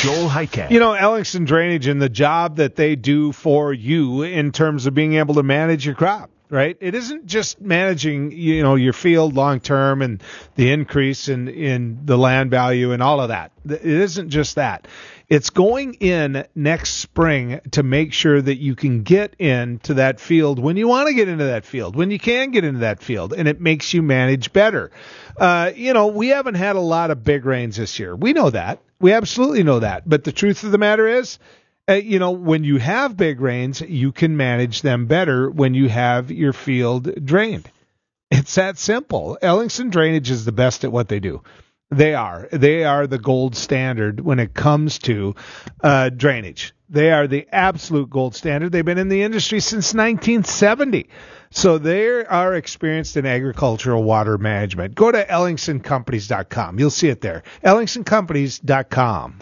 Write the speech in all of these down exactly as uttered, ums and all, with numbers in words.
Joel Heike. You know, Ellingson Drainage and the job that they do for you in terms of being able to manage your crop, right? It isn't just managing, you know, your field long term and the increase in, in the land value and all of that. It isn't just that. It's going in next spring to make sure that you can get into that field when you want to get into that field, when you can get into that field, and it makes you manage better. Uh, you know, we haven't had a lot of big rains this year. We know that. We absolutely know that. But the truth of the matter is, uh, you know, when you have big rains, you can manage them better when you have your field drained. It's that simple. Ellingson Drainage is the best at what they do. They are. They are the gold standard when it comes to uh, drainage. They are the absolute gold standard. They've been in the industry since nineteen seventy. So they are experienced in agricultural water management. Go to ellingson companies dot com. You'll see it there. ellingson companies dot com.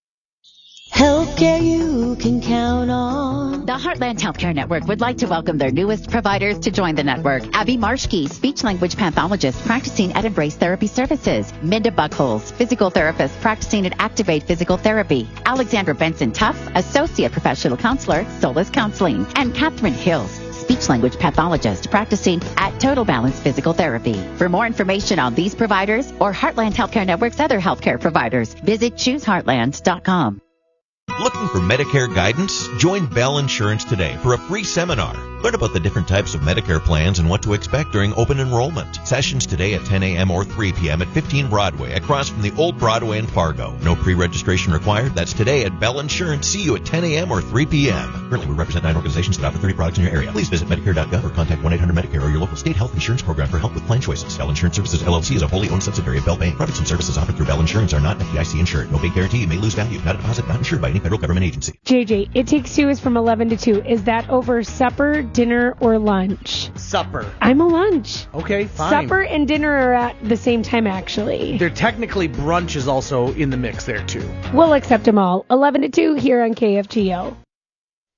Healthcare you can count on. The Heartland Healthcare Network would like to welcome their newest providers to join the network. Abby Marshke, speech-language pathologist practicing at Embrace Therapy Services. Minda Buckholz, physical therapist practicing at Activate Physical Therapy. Alexandra Benson Tuff, associate professional counselor, Solace Counseling. And Catherine Hills, speech-language pathologist practicing at Total Balance Physical Therapy. For more information on these providers or Heartland Healthcare Network's other healthcare providers, visit choose heartland dot com. Looking for Medicare guidance? Join Bell Insurance today for a free seminar. Learn about the different types of Medicare plans and what to expect during open enrollment. Sessions today at ten a.m. or three p.m. at fifteen Broadway, across from the old Broadway in Fargo. No pre-registration required. That's today at Bell Insurance. See you at ten a.m. or three p.m. Currently, we represent nine organizations that offer thirty products in your area. Please visit Medicare dot gov or contact one eight hundred Medicare or your local state health insurance program for help with plan choices. Bell Insurance Services, L L C is a wholly owned subsidiary of Bell Bank. Products and services offered through Bell Insurance are not F D I C insured. No bank guarantee. You may lose value. Not a deposit. Not insured by any federal government agency. J J, It Takes Two is from eleven to two. Is that over supper, dinner, or lunch? Supper. I'm a lunch. Okay, fine. Supper and dinner are at the same time, actually. They're technically brunch is also in the mix there, too. We'll accept them all. eleven to two here on K F G O.